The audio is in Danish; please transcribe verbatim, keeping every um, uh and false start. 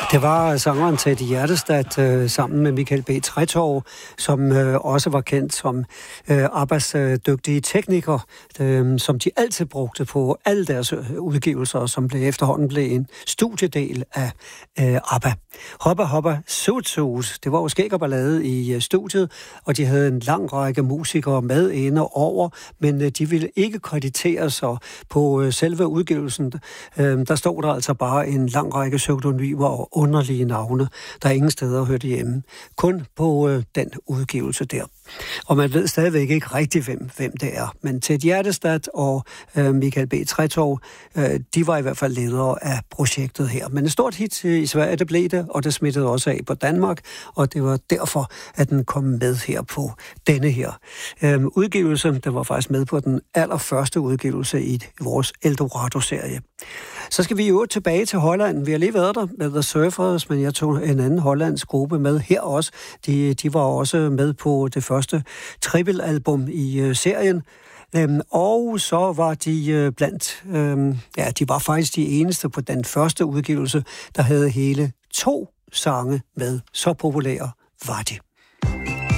Det var sangeren Teddy Hjertestad øh, sammen med Michael B. Tretov, som øh, også var kendt som øh, Abbas øh, dygtige tekniker, øh, som de altid brugte på alle deres øh, udgivelser, som blev efterhånden blev en studiedel af øh, Abba. Hoppa Hoppa Suit Suit, det var jo skæg og ballade i øh, studiet, og de havde en lang række musikere med inde over, men øh, de ville ikke kreditere sig på øh, selve udgivelsen. Øh, der stod der altså bare en lang række pseudonymer og underlige navne, der ingen steder hørte hjemme. Kun på øh, den udgivelse der. Og man ved stadigvæk ikke rigtig, hvem, hvem det er. Men Teddy Hjertestad og øh, Michael B. Tretov, øh, de var i hvert fald ledere af projektet her. Men et stort hit i Sverige, det blev det, og det smittede også af på Danmark, og det var derfor, at den kom med her på denne her øh, udgivelse. Den var faktisk med på den allerførste udgivelse i vores Eldorado-serie. Så skal vi jo tilbage til Holland. Vi har lige været der med The Surfers, men jeg tog en anden hollandsk gruppe med her også. De, de var også med på det første triple-album i uh, serien. Øhm, og så var de uh, blandt, øhm, ja, de var faktisk de eneste på den første udgivelse, der havde hele to sange med. Så populære var de.